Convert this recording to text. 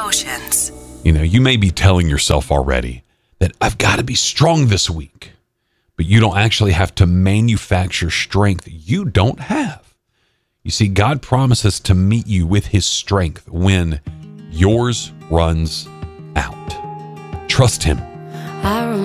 Devotions. You know, you may be telling yourself already that I've got to be strong this week, but you don't actually have to manufacture strength you don't have. You see, God promises to meet you with his strength when yours runs out. Trust him.